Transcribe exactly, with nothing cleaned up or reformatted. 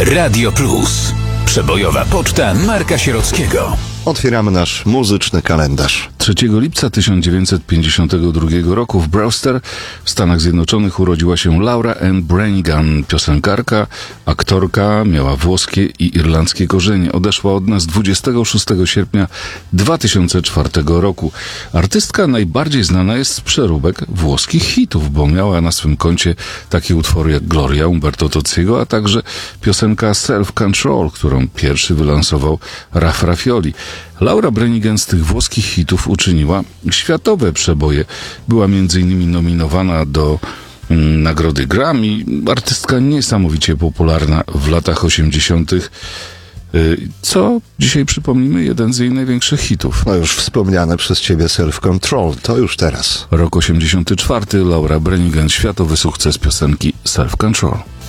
Radio Plus. Przebojowa poczta Marka Sierockiego. Otwieramy nasz muzyczny kalendarz. trzeciego lipca tysiąc dziewięćset pięćdziesiątego drugiego roku w Brewster w Stanach Zjednoczonych urodziła się Laura Ann Branigan, piosenkarka, aktorka, miała włoskie i irlandzkie korzenie. Odeszła od nas dwudziestego szóstego sierpnia dwa tysiące czwartego roku. Artystka najbardziej znana jest z przeróbek włoskich hitów, bo miała na swym koncie takie utwory jak Gloria Umberto Tozziego, a także piosenka Self Control, którą pierwszy wylansował Raf Raffioli. Laura Branigan z tych włoskich hitów uczyniła światowe przeboje. Była między innymi nominowana do mm, nagrody Grammy. Artystka niesamowicie popularna w latach osiemdziesiątych. Yy, co dzisiaj przypomnimy jeden z jej największych hitów. No już wspomniane przez ciebie Self Control, to już teraz. Rok osiemdziesiąty czwarty, Laura Branigan, światowy sukces piosenki Self Control.